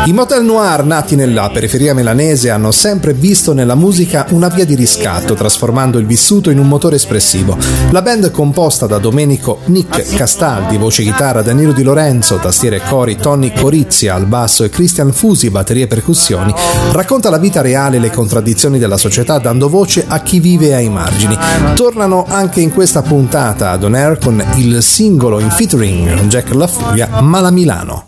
I Motel Noir, nati nella periferia milanese, hanno sempre visto nella musica una via di riscatto, trasformando il vissuto in un motore espressivo. La band, composta da Domenico Nick Castaldi, voce chitarra, Danilo Di Lorenzo, tastiere e cori, Tony Corizia al basso e Christian Fusi, batterie e percussioni, racconta la vita reale e le contraddizioni della società, dando voce a chi vive ai margini. Tornano anche in questa puntata ad On Air con il singolo in featuring Jack La Furia, Mala Milano.